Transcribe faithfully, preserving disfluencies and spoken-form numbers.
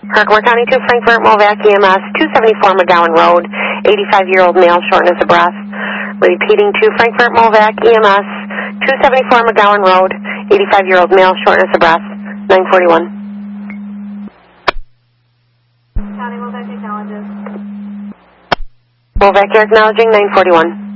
Herkimer County two, Frankfort, Movac E M S, two seventy-four McGowan Road, eighty-five-year-old male, shortness of breath. Repeating to Frankfort, Movac E M S, two seventy-four McGowan Road, eighty-five-year-old male, shortness of breath, nine forty-one. County Movac acknowledges. Movac, you're acknowledging nine forty-one.